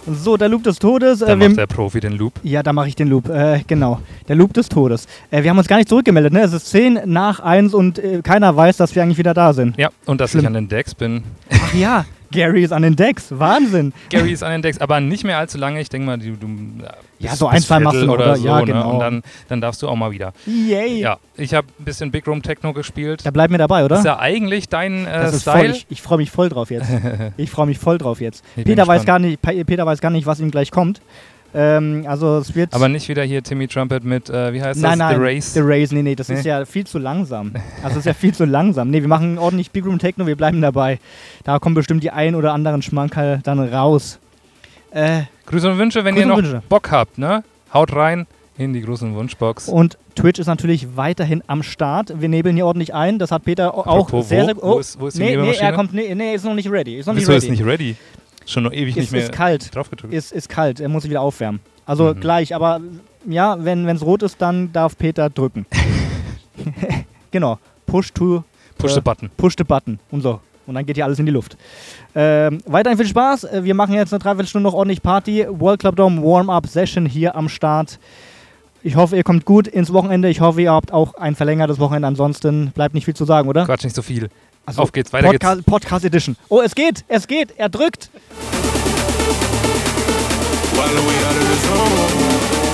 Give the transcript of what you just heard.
So, der Loop des Todes. Da macht der Profi den Loop. Ja, da mache ich den Loop. Genau. Der Loop des Todes. Wir haben uns gar nicht zurückgemeldet, ne? Es ist 10:50 und keiner weiß, dass wir eigentlich wieder da sind. Ja, und dass ich an den Decks bin. Ach ja, Gary ist an den Decks. Wahnsinn. Gary ist an den Decks, aber nicht mehr allzu lange. Ich denke mal, du ja, so ein, zwei machst du oder so. Ja, genau. Ne? Und dann darfst du auch mal wieder. Yay. Ja, ich habe ein bisschen Big Room Techno gespielt. Da bleib mir dabei, oder? Das ist ja eigentlich dein das Style. Ist ich freue mich voll drauf jetzt. Ich Peter weiß gar nicht, was ihm gleich kommt. Also es wird... Aber nicht wieder hier Timmy Trumpet mit, wie heißt das? The Race? The Race, nee, das ist ja viel zu langsam. Also es ist ja viel zu langsam. Nee, wir machen ordentlich Big Room Techno, wir bleiben dabei. Da kommen bestimmt die ein oder anderen Schmankerl dann raus. Grüße und Wünsche, wenn ihr noch Bock habt, ne? Haut rein in die großen Wunschbox. Und Twitch ist natürlich weiterhin am Start. Wir nebeln hier ordentlich ein. Das hat Peter auch sehr, sehr... Wo ist die Nebelmaschine? Er kommt... Nee, ist noch nicht ready. Wieso ist nicht ready? Schon noch ewig nicht mehr drauf gedrückt. Ist kalt, er muss sich wieder aufwärmen. Also gleich, aber ja, wenn es rot ist, dann darf Peter drücken. Genau. Push the button. Push the button und so. Und dann geht hier alles in die Luft. Weiterhin viel Spaß. Wir machen jetzt eine Dreiviertelstunde noch ordentlich Party. World Club Dome Warm-Up-Session hier am Start. Ich hoffe, ihr kommt gut ins Wochenende. Ich hoffe, ihr habt auch ein verlängertes Wochenende. Ansonsten bleibt nicht viel zu sagen, oder? Quatsch, nicht so viel. Also, auf geht's, weiter geht's. Podcast Edition. Oh, es geht, er drückt. While we out of the zone.